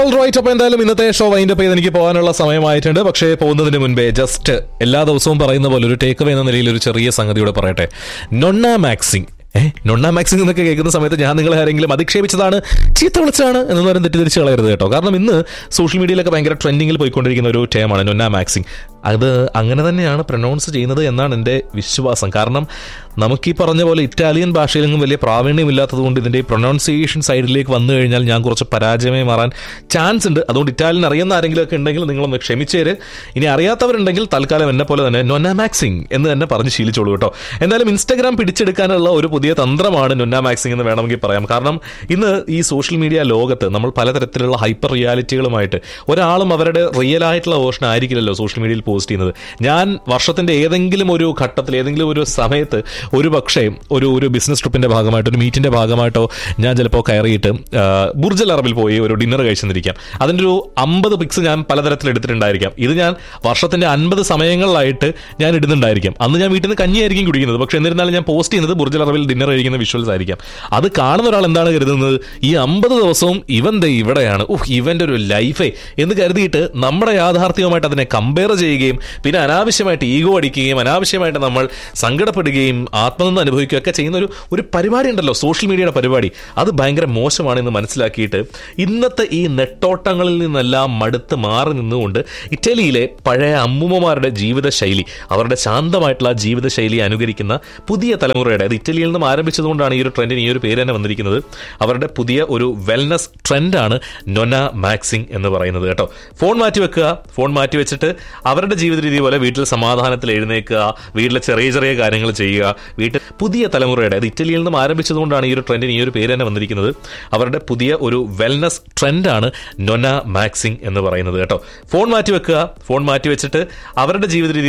Right, അപ്പോൾ എന്തായാലും ഇന്നത്തെ ഷോ വൈൻഡ് അപ്പ് ചെയ്ത് എനിക്ക് പോകാനുള്ള സമയമായിട്ടുണ്ട്. പക്ഷേ പോകുന്നതിന് മുൻപേ ജസ്റ്റ് എല്ലാ ദിവസവും പറയുന്ന പോലെ ഒരു ടേക്ക് അവേ എന്ന നിലയിൽ ഒരു ചെറിയ സംഗതിയോടെ പറയട്ടെ. നൊണ്ണ മാക്സിങ് എന്നൊക്കെ കേൾക്കുന്ന സമയത്ത് ഞാൻ നിങ്ങളെ ആരെങ്കിലും അധിക്ഷേപിച്ചതാണ്, ചീത്ത വിളിച്ചതാണ് എന്ന് പറയാൻ തെറ്റിദ്ധരിച്ച് കളയരുത് കേട്ടോ. കാരണം ഇന്ന് സോഷ്യൽ മീഡിയയിലൊക്കെ ഭയങ്കര ട്രെൻഡിങ്ങിൽ പോയിക്കൊണ്ടിരിക്കുന്ന ഒരു ടേമാണ് നൊണ്ണ മാക്സിങ്. അത് അങ്ങനെ തന്നെയാണ് പ്രൊനൗൺസ് ചെയ്യുന്നത് എന്നാണ് എൻ്റെ വിശ്വാസം. കാരണം നമുക്ക് ഈ പറഞ്ഞ പോലെ ഇറ്റാലിയൻ ഭാഷയിലൊന്നും വലിയ പ്രാവീണ്യമില്ലാത്തത് കൊണ്ട് ഇതിൻ്റെ പ്രൊനൗൺസിയേഷൻ സൈഡിലേക്ക് വന്നു കഴിഞ്ഞാൽ ഞാൻ കുറച്ച് പരാജയമായി മാറാൻ ചാൻസ് ഉണ്ട്. അതുകൊണ്ട് ഇറ്റാലിയൻ അറിയുന്ന ആരെങ്കിലും ഒക്കെ ഉണ്ടെങ്കിൽ നിങ്ങളൊന്ന് ക്ഷമിച്ചേര്. ഇനി അറിയാത്തവരുണ്ടെങ്കിൽ തൽക്കാലം എന്നെ പോലെ തന്നെ നൊണ്ണ മാക്സിങ് എന്ന് തന്നെ പറഞ്ഞ് ശീലിച്ചോളൂ കേട്ടോ. എന്തായാലും ഇൻസ്റ്റാഗ്രാം പിടിച്ചെടുക്കാനുള്ള ഒരു പുതിയ തന്ത്രമാണ് നൊണ്ണ മാക്സിങ് എന്ന് വേണമെങ്കിൽ പറയാം. കാരണം ഇന്ന് ഈ സോഷ്യൽ മീഡിയ ലോകത്ത് നമ്മൾ പലതരത്തിലുള്ള ഹൈപ്പർ റിയാലിറ്റികളുമായിട്ട് ഒരാളും അവരുടെ റിയൽ ആയിട്ടുള്ള വേർഷൻ ആയിരിക്കില്ലല്ലോ സോഷ്യൽ മീഡിയയിൽ പോസ്റ്റ് ചെയ്യുന്നത്. ഞാൻ വർഷത്തിന്റെ ഏതെങ്കിലും ഒരു ഘട്ടത്തിൽ ഏതെങ്കിലും ഒരു സമയത്ത് ഒരു പക്ഷേ ഒരു ബിസിനസ് ട്രിപ്പിന്റെ ഭാഗമായിട്ടോ ഒരു മീറ്റിന്റെ ഭാഗമായിട്ടോ ഞാൻ ചിലപ്പോൾ കയറിയിട്ട് ബുർജ് അറബിൽ പോയി ഒരു ഡിന്നർ കഴിച്ചെന്നിരിക്കാം. അതിൻ്റെ ഒരു 50 പിക്സ് ഞാൻ പലതരത്തിൽ എടുത്തിട്ടുണ്ടായിരിക്കാം. ഇത് ഞാൻ വർഷത്തിന്റെ 50 സമയങ്ങളിലായിട്ട് ഞാൻ ഇടുന്നുണ്ടായിരിക്കാം. അന്ന് ഞാൻ വീട്ടിൽ നിന്ന് കഞ്ഞിയായിരിക്കും കുടിക്കുന്നത്, പക്ഷെ എന്നിരുന്നാലും ഞാൻ പോസ്റ്റ് ചെയ്യുന്നത് ബുർജ് അറബിൽ ഡിന്നർ കഴിക്കുന്ന വിഷ്വൽസ് ആയിരിക്കാം. അത് കാണുന്ന ഒരാൾ എന്താണ് കരുതുന്നത്, ഈ 50 ദിവസവും ഇവൻ ദേ ഇവിടെയാണ്, ഇവന്റെ ഒരു ലൈഫേ എന്ന് കരുതിയിട്ട് നമ്മുടെ യാഥാർത്ഥ്യവുമായിട്ട് അതിനെ കമ്പയർ ചെയ്യുകയും പിന്നെ അനാവശ്യമായിട്ട് ഈഗോ അടിക്കുകയും അനാവശ്യമായിട്ട് നമ്മൾ സങ്കടപ്പെടുകയും ആത്മനിന്ദ അനുഭവിക്കുകയൊക്കെ ചെയ്യുന്ന ഒരു പരിപാടി ഉണ്ടല്ലോ, സോഷ്യൽ മീഡിയയുടെ പരിപാടി. അത് ഭയങ്കര മോശമാണെന്ന് മനസ്സിലാക്കിയിട്ട് ഇന്നത്തെ ഈ നെട്ടോട്ടങ്ങളിൽ നിന്നെല്ലാം മടുത്ത് മാറി നിന്നുകൊണ്ട് ഇറ്റലിയിലെ പഴയ അമ്മൂമ്മമാരുടെ ജീവിതശൈലി, അവരുടെ ശാന്തമായിട്ടുള്ള ജീവിതശൈലി അനുകരിക്കുന്ന പുതിയ തലമുറയുടെ, അത് ഇറ്റലിയിൽ നിന്നും ആരംഭിച്ചതുകൊണ്ടാണ് ഈ ഒരു ട്രെൻഡിന് ഈ ഒരു പേര് തന്നെ വന്നിരിക്കുന്നത്. അവരുടെ പുതിയ ഒരു വെൽനസ് ട്രെൻഡാണ് നൊണ്ണ മാക്സിങ് എന്ന് പറയുന്നത് കേട്ടോ. ഫോൺ മാറ്റി വെക്കുക, ഫോൺ മാറ്റി വെച്ചിട്ട് അവരുടെ ജീവിത രീതി പോലെ വീട്ടിൽ സമാധാനത്തിൽ എഴുന്നേൽക്കുക, വീട്ടിലെ ചെറിയ ചെറിയ കാര്യങ്ങൾ ചെയ്യുക. വീട്ടിൽ പുതിയ തലമുറയുടെ, അത് ഇറ്റലിയിൽ നിന്നും ആരംഭിച്ചതുകൊണ്ടാണ് ഈ ഒരു ട്രെൻഡിന് ഈ ഒരു പേര് തന്നെ വന്നിരിക്കുന്നത്. അവരുടെ പുതിയ ഒരു വെൽനസ് ട്രെൻഡാണ് നൊണ്ണ മാക്സിങ് എന്ന് പറയുന്നത് കേട്ടോ. ഫോൺ മാറ്റി വെക്കുക, ഫോൺ മാറ്റി വെച്ചിട്ട് അവരുടെ ജീവിത രീതി